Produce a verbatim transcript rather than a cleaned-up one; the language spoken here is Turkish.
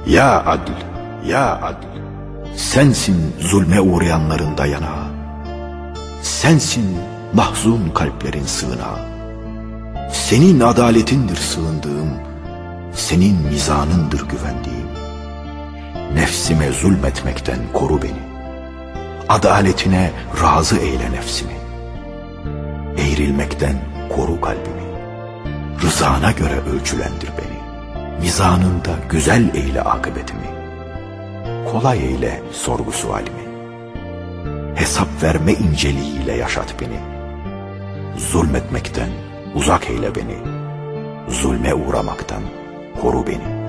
Ya adl, ya adl, sensin zulme uğrayanların dayanağı, sensin mahzun kalplerin sığınağı. Senin adaletindir sığındığım, senin mizanındır güvendiğim. Nefsime zulmetmekten koru beni, adaletine razı eyle nefsimi. Eğrilmekten koru kalbimi, rızana göre ölçülendir beni. Mizanında güzel eyle akıbetimi, kolay eyle sorgu sualimi. Hesap verme inceliğiyle yaşat beni, zulmetmekten uzak eyle beni, zulme uğramaktan koru beni.